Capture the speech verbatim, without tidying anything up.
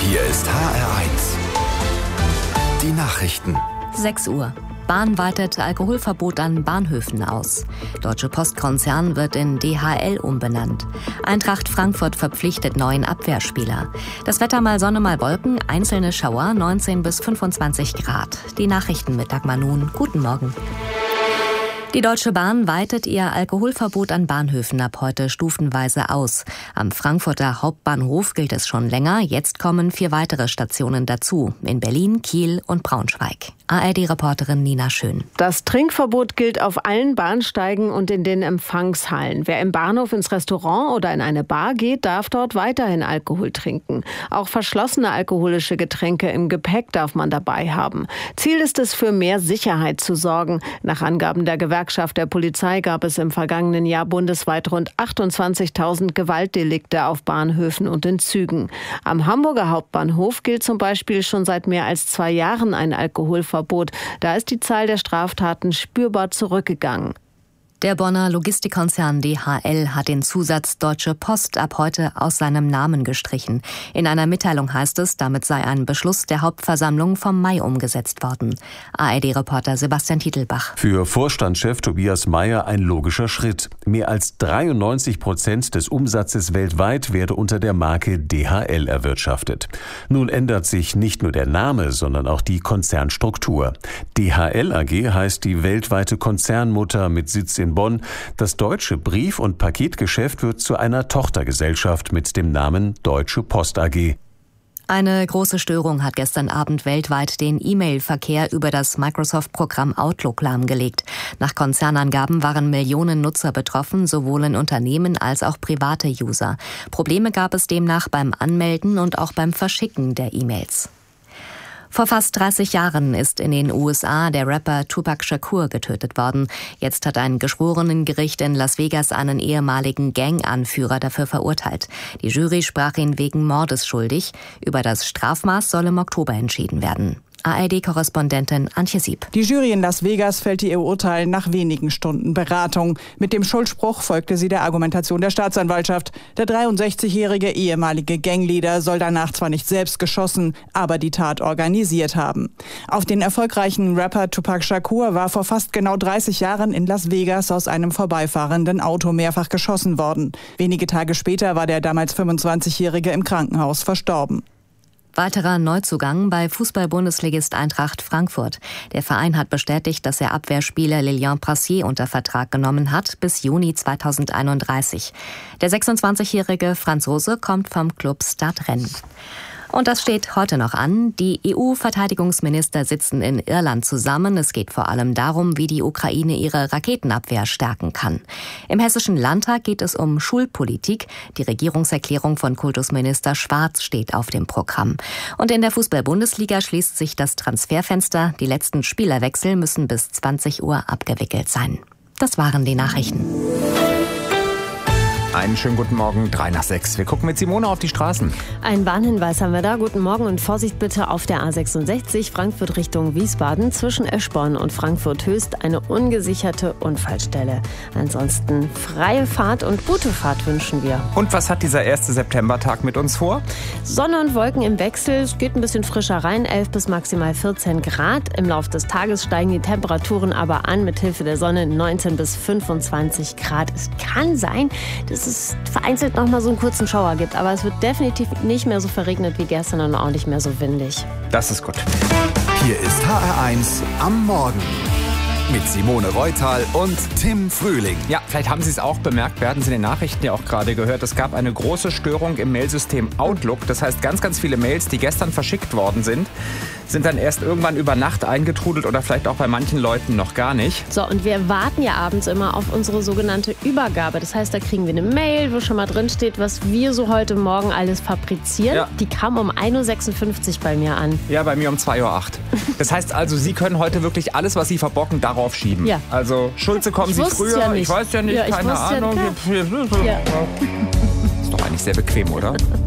Hier ist H R eins. Die Nachrichten. sechs Uhr. Bahn weitet Alkoholverbot an Bahnhöfen aus. Deutsche Postkonzern wird in D H L umbenannt. Eintracht Frankfurt verpflichtet neuen Abwehrspieler. Das Wetter mal Sonne, mal Wolken, einzelne Schauer, neunzehn bis fünfundzwanzig Grad. Die Nachrichten mit Dagmar Nun. Guten Morgen. Die Deutsche Bahn weitet ihr Alkoholverbot an Bahnhöfen ab heute stufenweise aus. Am Frankfurter Hauptbahnhof gilt es schon länger. Jetzt kommen vier weitere Stationen dazu. In Berlin, Kiel und Braunschweig. A R D-Reporterin Nina Schön. Das Trinkverbot gilt auf allen Bahnsteigen und in den Empfangshallen. Wer im Bahnhof ins Restaurant oder in eine Bar geht, darf dort weiterhin Alkohol trinken. Auch verschlossene alkoholische Getränke im Gepäck darf man dabei haben. Ziel ist es, für mehr Sicherheit zu sorgen. Nach Angaben der Gewerkschaft der Polizei gab es im vergangenen Jahr bundesweit rund achtundzwanzigtausend Gewaltdelikte auf Bahnhöfen und in Zügen. Am Hamburger Hauptbahnhof gilt zum Beispiel schon seit mehr als zwei Jahren ein Alkoholverbot. Da ist die Zahl der Straftaten spürbar zurückgegangen. Der Bonner Logistikkonzern D H L hat den Zusatz Deutsche Post ab heute aus seinem Namen gestrichen. In einer Mitteilung heißt es, damit sei ein Beschluss der Hauptversammlung vom Mai umgesetzt worden. A R D-Reporter Sebastian Titelbach. Für Vorstandschef Tobias Meyer ein logischer Schritt. Mehr als dreiundneunzig Prozent des Umsatzes weltweit werde unter der Marke D H L erwirtschaftet. Nun ändert sich nicht nur der Name, sondern auch die Konzernstruktur. D H L A G heißt die weltweite Konzernmutter mit Sitz in Bonn. Das deutsche Brief- und Paketgeschäft wird zu einer Tochtergesellschaft mit dem Namen Deutsche Post A G. Eine große Störung hat gestern Abend weltweit den E-Mail-Verkehr über das Microsoft-Programm Outlook lahmgelegt. Nach Konzernangaben waren Millionen Nutzer betroffen, sowohl in Unternehmen als auch private User. Probleme gab es demnach beim Anmelden und auch beim Verschicken der E-Mails. Vor fast dreißig Jahren ist in den U S A der Rapper Tupac Shakur getötet worden. Jetzt hat ein Geschworenengericht in Las Vegas einen ehemaligen Gang-Anführer dafür verurteilt. Die Jury sprach ihn wegen Mordes schuldig. Über das Strafmaß soll im Oktober entschieden werden. A R D-Korrespondentin Antje Sieb. Die Jury in Las Vegas fällte ihr Urteil nach wenigen Stunden Beratung. Mit dem Schuldspruch folgte sie der Argumentation der Staatsanwaltschaft. Der dreiundsechzigjährige ehemalige Gangleader soll danach zwar nicht selbst geschossen, aber die Tat organisiert haben. Auf den erfolgreichen Rapper Tupac Shakur war vor fast genau dreißig Jahren in Las Vegas aus einem vorbeifahrenden Auto mehrfach geschossen worden. Wenige Tage später war der damals fünfundzwanzigjährige im Krankenhaus verstorben. Weiterer Neuzugang bei Fußball-Bundesligist Eintracht Frankfurt. Der Verein hat bestätigt, dass er Abwehrspieler Lilian Prassier unter Vertrag genommen hat bis Juni zweitausendeinunddreißig. Der sechsundzwanzigjährige Franzose kommt vom Club Stade Rennes. Und das steht heute noch an. Die E U-Verteidigungsminister sitzen in Irland zusammen. Es geht vor allem darum, wie die Ukraine ihre Raketenabwehr stärken kann. Im Hessischen Landtag geht es um Schulpolitik. Die Regierungserklärung von Kultusminister Schwarz steht auf dem Programm. Und in der Fußball-Bundesliga schließt sich das Transferfenster. Die letzten Spielerwechsel müssen bis zwanzig Uhr abgewickelt sein. Das waren die Nachrichten. Einen schönen guten Morgen, drei nach sechs. Wir gucken mit Simone auf die Straßen. Ein Warnhinweis haben wir da. Guten Morgen und Vorsicht bitte auf der A sechsundsechzig Frankfurt Richtung Wiesbaden zwischen Eschborn und Frankfurt Höchst eine ungesicherte Unfallstelle. Ansonsten freie Fahrt und gute Fahrt wünschen wir. Und was hat dieser erste Septembertag mit uns vor? Sonne und Wolken im Wechsel. Es geht ein bisschen frischer rein, elf bis maximal vierzehn Grad. Im Laufe des Tages steigen die Temperaturen aber an mit Hilfe der Sonne neunzehn bis fünfundzwanzig Grad. Es kann sein, dass es vereinzelt noch mal so einen kurzen Schauer gibt. Aber es wird definitiv nicht mehr so verregnet wie gestern und auch nicht mehr so windig. Das ist gut. Hier ist H R eins am Morgen. Mit Simone Reutal und Tim Frühling. Ja, vielleicht haben Sie es auch bemerkt, wir hatten es in den Nachrichten ja auch gerade gehört, es gab eine große Störung im Mailsystem Outlook. Das heißt, ganz, ganz viele Mails, die gestern verschickt worden sind, sind dann erst irgendwann über Nacht eingetrudelt oder vielleicht auch bei manchen Leuten noch gar nicht. So, und wir warten ja abends immer auf unsere sogenannte Übergabe. Das heißt, da kriegen wir eine Mail, wo schon mal drin steht, was wir so heute Morgen alles fabrizieren. Ja. Die kam um ein Uhr sechsundfünfzig bei mir an. Ja, bei mir um zwei Uhr acht. Das heißt also, Sie können heute wirklich alles, was Sie verbocken, darauf schieben. Ja. Also, Schulze, kommen ich Sie früher? Ja ich weiß ja nicht, ja, keine Ahnung. Ja, ist doch eigentlich sehr bequem, oder?